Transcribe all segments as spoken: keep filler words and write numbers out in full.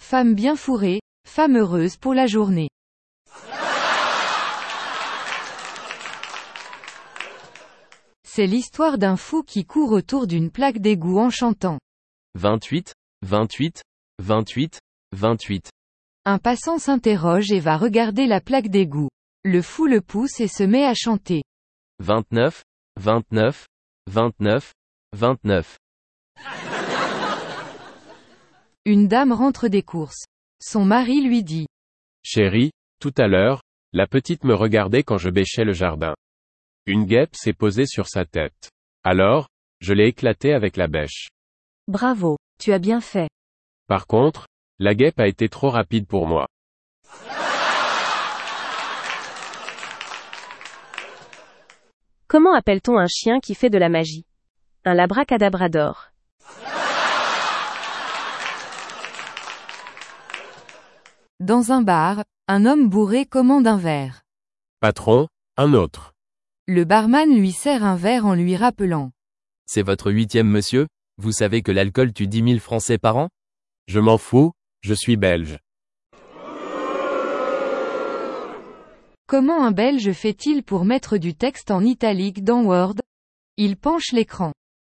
Femme bien fourrée, femme heureuse pour la journée. C'est l'histoire d'un fou qui court autour d'une plaque d'égout en chantant. vingt-huit, vingt-huit, vingt-huit, vingt-huit. Un passant s'interroge et va regarder la plaque d'égout. Le fou le pousse et se met à chanter. vingt-neuf, vingt-neuf, vingt-neuf, vingt-neuf. Une dame rentre des courses. Son mari lui dit. Chérie, tout à l'heure, la petite me regardait quand je bêchais le jardin. Une guêpe s'est posée sur sa tête. Alors, je l'ai éclatée avec la bêche. Bravo, tu as bien fait. Par contre, la guêpe a été trop rapide pour moi. Comment appelle-t-on un chien qui fait de la magie? Un labracadabrador. Dans un bar, un homme bourré commande un verre. Patron, un autre. Le barman lui sert un verre en lui rappelant. C'est votre huitième monsieur? Vous savez que l'alcool tue dix mille Français par an? Je m'en fous, je suis belge. Comment un Belge fait-il pour mettre du texte en italique dans Word? Il penche l'écran.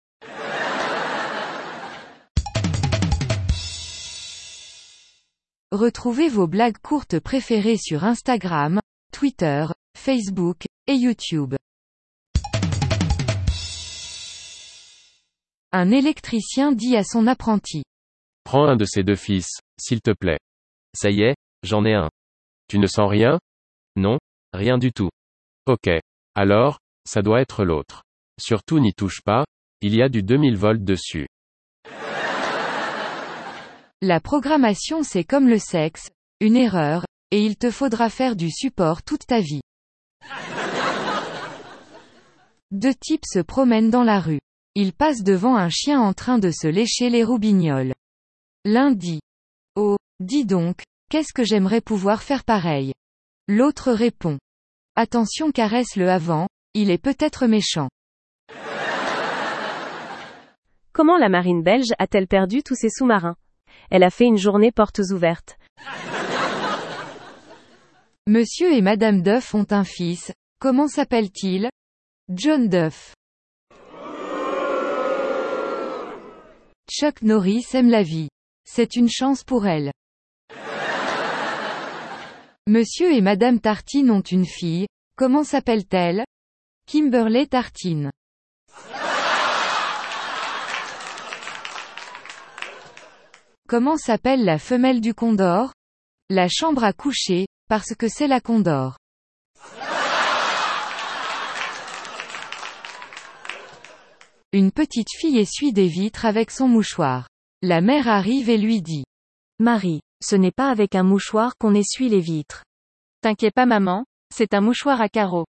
Retrouvez vos blagues courtes préférées sur Instagram, Twitter, Facebook, et YouTube. Un électricien dit à son apprenti. Prends un de ces deux fils, s'il te plaît. Ça y est, j'en ai un. Tu ne sens rien? Non, rien du tout. Ok. Alors, ça doit être l'autre. Surtout n'y touche pas, il y a du deux mille volts dessus. La programmation c'est comme le sexe, une erreur, et il te faudra faire du support toute ta vie. Deux types se promènent dans la rue. Ils passent devant un chien en train de se lécher les roubignoles. L'un dit. Oh, dis donc, qu'est-ce que j'aimerais pouvoir faire pareil. L'autre répond. Attention caresse-le avant, il est peut-être méchant. Comment la marine belge a-t-elle perdu tous ses sous-marins? Elle a fait une journée portes ouvertes. Monsieur et Madame Duff ont un fils, comment s'appelle-t-il? John Duff. Chuck Norris aime la vie. C'est une chance pour elle. Monsieur et Madame Tartine ont une fille, comment s'appelle-t-elle? Kimberly Tartine. Comment s'appelle la femelle du condor? La chambre à coucher, parce que c'est la condor. Une petite fille essuie des vitres avec son mouchoir. La mère arrive et lui dit. Marie, ce n'est pas avec un mouchoir qu'on essuie les vitres. T'inquiète pas maman, c'est un mouchoir à carreaux.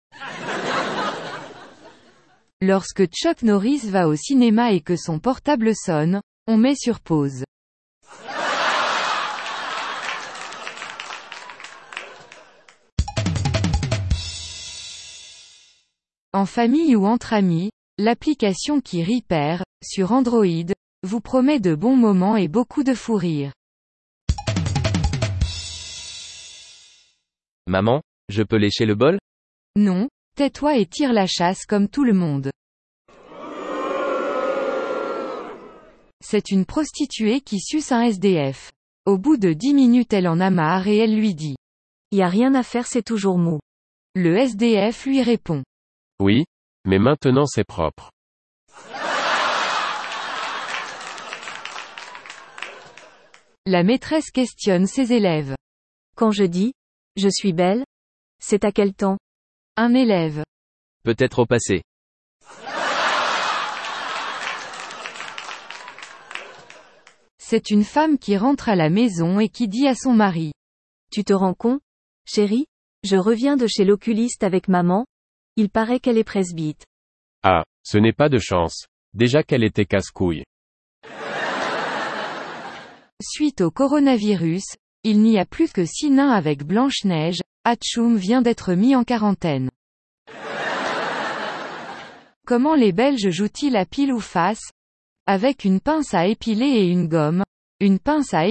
Lorsque Chuck Norris va au cinéma et que son portable sonne, on met sur pause. En famille ou entre amis, l'application qui rit perd, sur Android, vous promet de bons moments et beaucoup de fou rire. Maman, je peux lécher le bol? Non, tais-toi et tire la chasse comme tout le monde. C'est une prostituée qui suce un S D F. Au bout de dix minutes elle en a marre et elle lui dit. Y a rien à faire, c'est toujours mou. Le S D F lui répond. Oui, mais maintenant c'est propre. La maîtresse questionne ses élèves. Quand je dis, je suis belle, c'est à quel temps? Un élève. Peut-être au passé. C'est une femme qui rentre à la maison et qui dit à son mari. Tu te rends compte, chérie? Je reviens de chez l'oculiste avec maman. Il paraît qu'elle est presbyte. Ah, ce n'est pas de chance. Déjà qu'elle était casse-couille. Suite au coronavirus, il n'y a plus que six nains avec Blanche-Neige, Hatchoum vient d'être mis en quarantaine. Comment les Belges jouent-ils à pile ou face? Avec une pince à épiler et une gomme. Une pince à